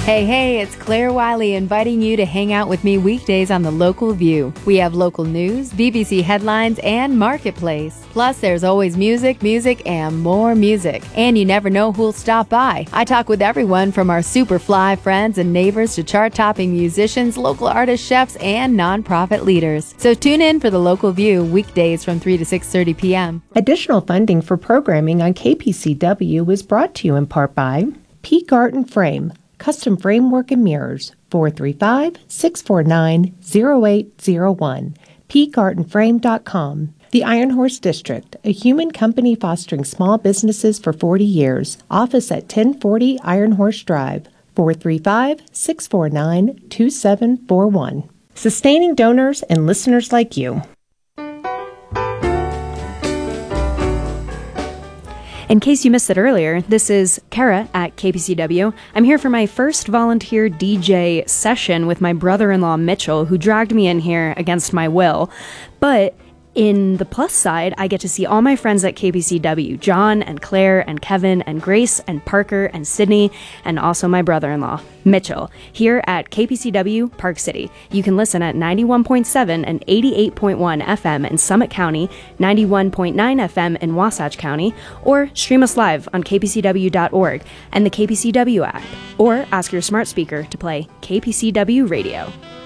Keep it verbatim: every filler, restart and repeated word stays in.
Hey, hey, it's Claire Wiley inviting you to hang out with me weekdays on The Local View. We have local news, B B C headlines, and Marketplace. Plus, there's always music, music, and more music. And you never know who'll stop by. I talk with everyone from our super fly friends and neighbors to chart-topping musicians, local artists, chefs, and nonprofit leaders. So tune in for The Local View weekdays from three to six thirty p.m. Additional funding for programming on K P C W is brought to you in part by Peak Art and Frame, custom framework and mirrors, four three five, six four nine, zero eight zero one, peak art and frame dot com. The Iron Horse District, a human company fostering small businesses for forty years. Office at ten forty Iron Horse Drive, four three five, six four nine, two seven four one. Sustaining donors and listeners like you. In case you missed it earlier, this is Kara at K P C W. I'm here for my first volunteer D J session with my brother-in-law Mitchell, who dragged me in here against my will. But in the plus side, I get to see all my friends at K P C W, John and Claire and Kevin and Grace and Parker and Sydney, and also my brother-in-law, Mitchell, here at K P C W Park City. You can listen at ninety-one point seven and eighty-eight point one F M in Summit County, ninety-one point nine F M in Wasatch County, or stream us live on k p c w dot org and the K P C W app, or ask your smart speaker to play K P C W Radio.